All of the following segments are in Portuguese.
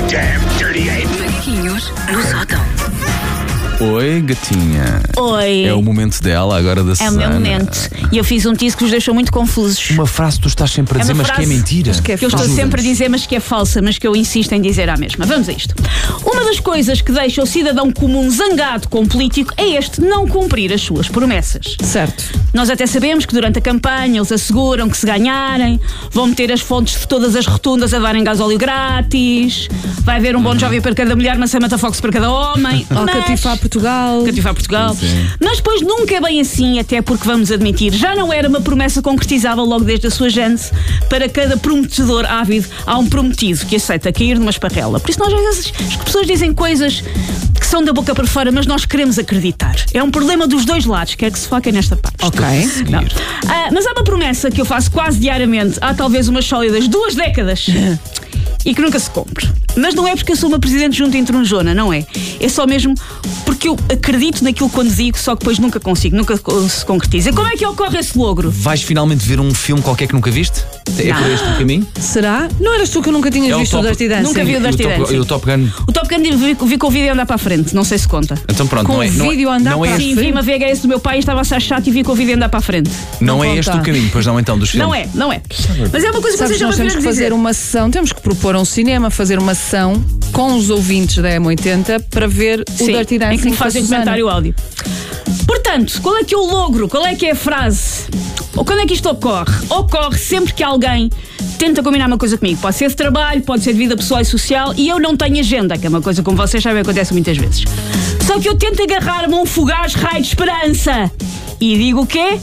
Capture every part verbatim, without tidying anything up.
damn dirty ape! Macaquinhos no sótão. Oi, gatinha. Oi. É o momento dela agora da É o Susana. meu momento. E eu fiz um tease que vos deixou muito confusos. Uma frase que tu estás sempre a É dizer, uma mas que é frase mentira. que, que eu estou sempre a dizer, mas que é falsa, mas que eu insisto em dizer à mesma. Vamos a isto. Uma das coisas que deixa o cidadão comum zangado com o político é este não cumprir as suas promessas. Certo. Nós até sabemos que durante a campanha eles asseguram que se ganharem vão meter as fontes de todas as rotundas a darem gasóleo grátis, vai haver um bom jovem para cada mulher, uma Samantha Fox para cada homem. Ou mas... catifar Portugal. Catifar Portugal. Sim. Mas depois nunca é bem assim, até porque vamos admitir, já não era uma promessa concretizável logo desde a sua gênese. Para cada prometedor ávido há um prometido que aceita cair numa esparrela. Por isso nós às vezes as pessoas dizem coisas que são da boca para fora, mas nós queremos acreditar. É um problema dos dois lados, quer que se foquem nesta parte. Ok. Não. Ah, mas há uma promessa que eu faço quase diariamente, há talvez umas sólidas duas décadas, e que nunca se cumpre. Mas não é porque eu sou uma presidente junto entronjona, não é? É só mesmo porque eu acredito naquilo quando digo, só que depois nunca consigo, nunca se concretiza. Como é que ocorre esse logro? Vais finalmente ver um filme qualquer que nunca viste? É por este o caminho? Será? Não eras tu que nunca tinhas É o visto o Top- Dirty Dancing? Nunca vi o Dirty E o Top- Dancing. E o Top Gun? O Top Gun vi, vi com o vídeo andar para a frente, não sei se conta. Então pronto, Com não é, o não é- vídeo andar não é para a este, Sim, vi uma V H S do meu pai e estava a ser chato e vi com o vídeo andar para a frente. não não é conta. este o caminho, pois não então dos filmes. Não é, não é. Mas é uma coisa que Sabes, vocês já nós me temos que ouviram fazer dizer. uma sessão, temos que propor a um cinema, fazer uma sessão com os ouvintes da M oitenta para ver o Sim, Dirty Dancing em que me com a fazem Susana. comentário áudio. Portanto, qual é que é o logro? Qual é que é a frase? Ou quando é que isto ocorre? Ocorre sempre que alguém tenta combinar uma coisa comigo. Pode ser de trabalho, pode ser de vida pessoal e social, e eu não tenho agenda, que é uma coisa, como vocês sabem, acontece muitas vezes. Só que eu tento agarrar-me a um fugaz raio de esperança. E digo o quê?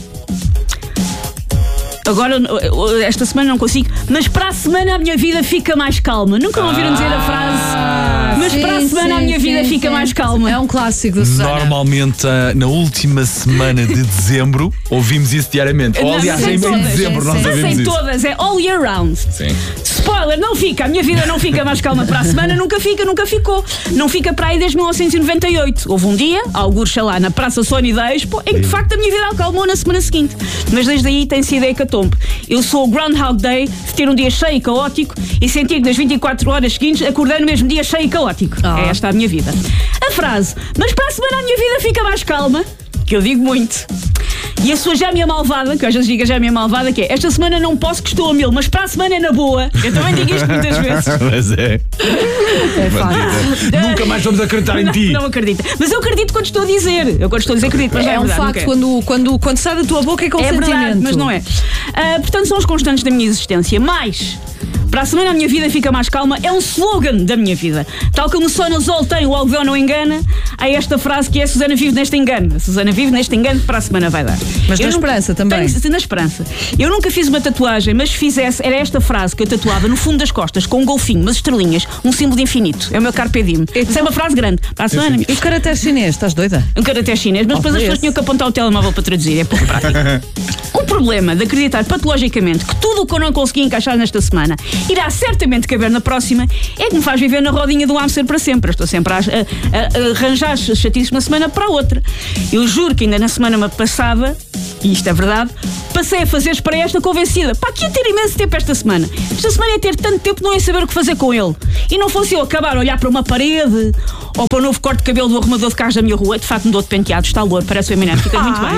Agora, esta semana não consigo, mas para a semana a minha vida fica mais calma. Nunca me ouviram dizer a frase? Mas Sim, para a semana sim, a minha vida sim, fica sim. mais calma. É um clássico da Susana. Normalmente, ah, na última semana de dezembro, ouvimos isso diariamente. Ou, Não, aliás, mas em em meio de todas, dezembro, sim, nós sim. Mas ouvimos em isso. todas, é all year round. Sim. Spoiler, não fica, a minha vida não fica mais calma para a semana, nunca fica, nunca ficou. Não fica para aí desde mil novecentos e noventa e oito. Houve um dia, algures, sei lá, na Praça Sónia da Expo, em que de facto a minha vida acalmou na semana seguinte. Mas desde aí tem sido a hecatombe. Eu sou o Groundhog Day de ter um dia cheio e caótico e sentir que das vinte e quatro horas seguintes acordei no mesmo dia cheio e caótico. Ah. É esta a minha vida. A frase, mas para a semana a minha vida fica mais calma, que eu digo muito. E a sua gêmea malvada, que eu às vezes digo a gêmea malvada, que é: esta semana não posso que estou a mil, mas para a semana é na boa. Eu também digo isto muitas vezes. Mas é. É fácil. Nunca mais vamos acreditar em ti. Não, não acredito. Mas eu acredito quando estou a dizer. Eu quando estou a dizer acredito, mas não é É um verdade, facto, nunca quando, quando, quando sai da tua boca é com é sentimento. verdade, mas não é. Ah, portanto, são os constantes da minha existência. Mais, para a semana a minha vida fica mais calma, é um slogan da minha vida. Tal como o Sonazol tem, o algodão não engana, há esta frase que é: a Susana vive neste engano. A Susana vive neste engano que para a semana vai dar. Mas Eu na nunca- esperança também. Tenho, na esperança. Eu nunca fiz uma tatuagem, mas se fizesse, era esta frase que eu tatuava no fundo das costas, com um golfinho, umas estrelinhas, um símbolo de infinito. É o meu carpe diem. Isso é uma frase grande. Para a semana, E o caractere chinês, estás doida? um caractere chinês, mas Oh, depois as pessoas esse. tinham que apontar o telemóvel para traduzir, é pouco prático. O problema de acreditar patologicamente que tudo o que eu não consegui encaixar nesta semana irá certamente caber na próxima é que me faz viver na rodinha do hamster para sempre. Eu estou sempre a, a, a, a arranjar chatices uma semana para a outra. Eu juro que ainda na semana passada, e isto é verdade, passei a fazer para esta convencida. Pá, que ia ter imenso tempo esta semana. Esta semana ia ter tanto tempo que não ia saber o que fazer com ele. E não fosse eu acabar a olhar para uma parede ou para o novo corte de cabelo do arrumador de carros da minha rua. De facto, mudou de penteado, está louro, parece o Eminem, fica muito bem.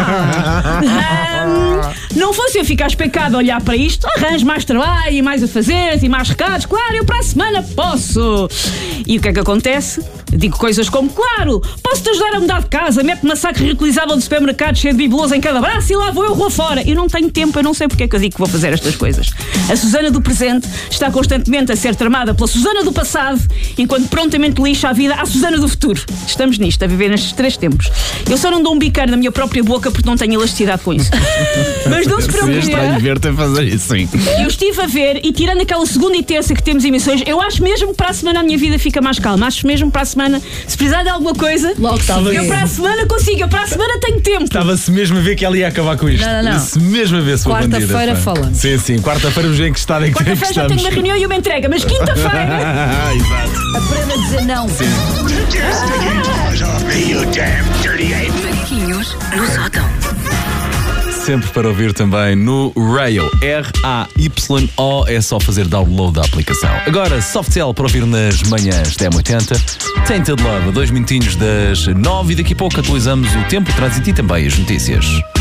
Ahm, não fosse eu ficar especado a olhar para isto, arranjo mais trabalho e mais a fazer e mais recados. Claro, eu para a semana posso. E o que é que acontece? Digo coisas como: claro, posso-te ajudar a mudar de casa, mete-me uma saco reutilizável do supermercado cheio de bibeloso em cada braço e lá vou eu rua fora. Eu não tenho tempo, eu não sei porque é que eu digo que vou fazer estas coisas. A Susana do presente está constantemente a ser tramada pela Susana do passado, enquanto prontamente lixa a vida à Susana do futuro. Estamos nisto, a viver nestes três tempos. Eu só não dou um biqueiro na minha própria boca porque não tenho elasticidade com isso. Mas não se Seria preocupe. estranho ver-te a fazer isso, sim. Eu estive a ver, e tirando aquela segunda e terça que temos emissões, eu acho mesmo que para a semana a minha vida fica mais calma. Acho mesmo que para a semana, se precisar de alguma coisa, Logo se vê. eu para a semana consigo, eu para a semana tenho tempo. Estava-se mesmo a ver que ela ia acabar com isto. Não, não, não. Se mesmo a ver sua bandida. Quarta-feira pá. falamos. Sim, sim. Quarta-feira vamos ver em que estado é que Quarta-feira já estamos. tenho uma reunião e uma entrega, mas quinta-feira. Ah, exato. Aprenda a dizer não. Take your stinking paws off me, you damn dirty ape! Macaquinhos no sótão. sempre para ouvir também no Rayo. R A Y O. É só fazer download da aplicação. Agora, Softcell para ouvir nas manhãs da M oitenta. Tainted Love, a dois minutinhos das nove. E daqui a pouco atualizamos o tempo, o trânsito e também as notícias.